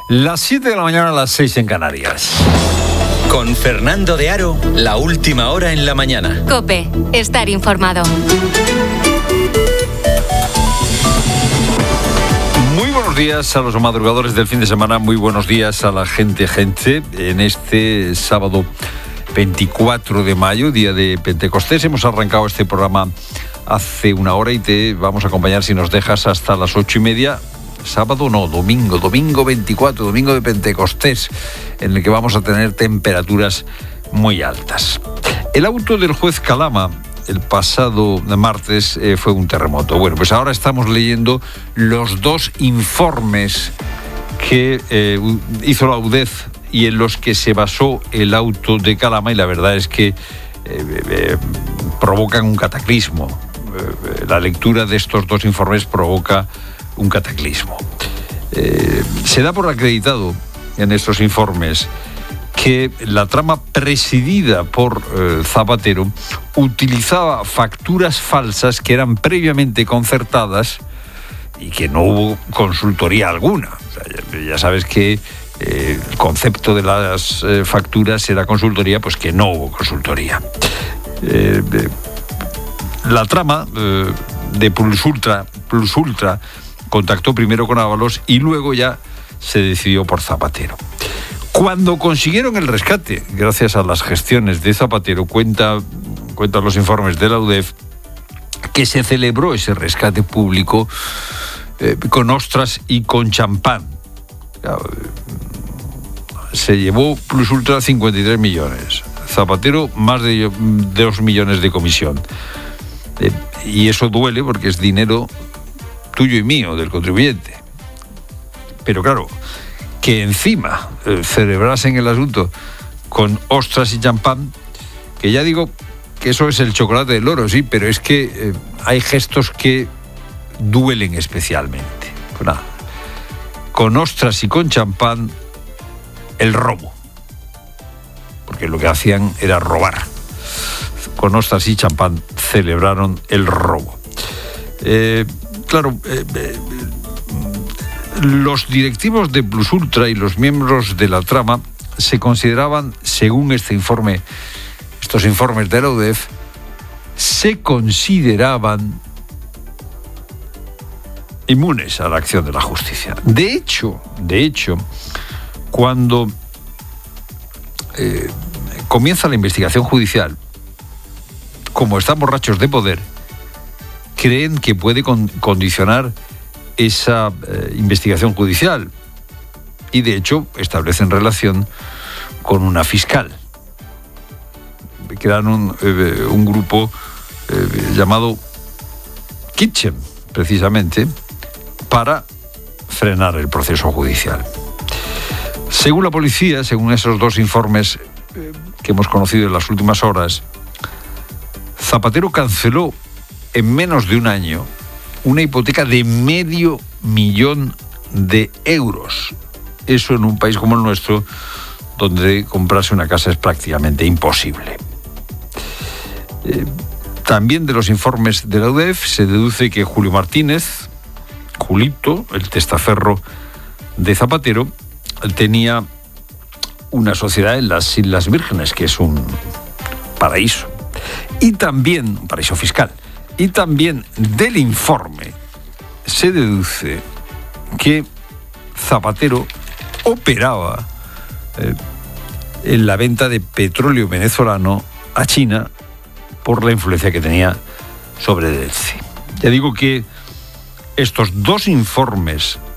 Las 7 de la mañana, a las 6 en Canarias. Con Fernando de Aro, la última hora en la mañana. COPE, estar informado. Muy buenos días a los madrugadores del fin de semana, muy buenos días a la gente. En este sábado 24 de mayo, día de Pentecostés, hemos arrancado este programa hace una hora y te vamos a acompañar, si nos dejas, hasta las 8:30. Sábado no, domingo 24, domingo de Pentecostés, en el que vamos a tener temperaturas muy altas. El auto del juez Calama el pasado martes fue un terremoto. Bueno, pues ahora estamos leyendo los dos informes que hizo la UDEF y en los que se basó el auto de Calama, y la verdad es que provocan un cataclismo. La lectura de estos dos informes provoca un cataclismo. Se da por acreditado en estos informes que la trama presidida por Zapatero utilizaba facturas falsas que eran previamente concertadas y que no hubo consultoría alguna. O sea, ya sabes que el concepto de las facturas era consultoría, pues que no hubo consultoría. La trama de Plus Ultra contactó primero con Ábalos y luego ya se decidió por Zapatero. Cuando consiguieron el rescate, gracias a las gestiones de Zapatero, cuentan los informes de la UDEF, que se celebró ese rescate público con ostras y con champán. Se llevó Plus Ultra 53 millones, Zapatero más de 2 millones de comisión. Y eso duele porque es dinero tuyo y mío, del contribuyente. Pero claro, que encima celebrasen el asunto con ostras y champán, que ya digo que eso es el chocolate del oro, sí, pero es que hay gestos que duelen especialmente. Pues nada, con ostras y con champán, el robo. Porque lo que hacían era robar. Con ostras y champán celebraron el robo. Los directivos de Plus Ultra y los miembros de la trama se consideraban, según estos informes de la UDEF, se consideraban inmunes a la acción de la justicia. De hecho, cuando comienza la investigación judicial, como están borrachos de poder, creen que puede condicionar esa investigación judicial y de hecho establecen relación con una fiscal. Crean un grupo llamado Kitchen, precisamente, para frenar el proceso judicial. Según la policía, según esos dos informes que hemos conocido en las últimas horas, Zapatero canceló en menos de un año una hipoteca de $500,000 euros. Eso en un país como el nuestro, donde comprarse una casa es prácticamente imposible. También de los informes de la UDEF se deduce que Julio Martínez, Julito, el testaferro de Zapatero, tenía una sociedad en las Islas Vírgenes, que es un paraíso. Y también, un paraíso fiscal. Y también del informe se deduce que Zapatero operaba en la venta de petróleo venezolano a China por la influencia que tenía sobre Delcy. Ya digo que estos dos informes